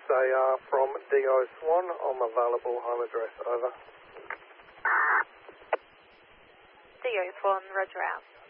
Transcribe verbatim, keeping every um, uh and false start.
They are from D O Swan. I'm available. Home address, over. D O Swan, roger out.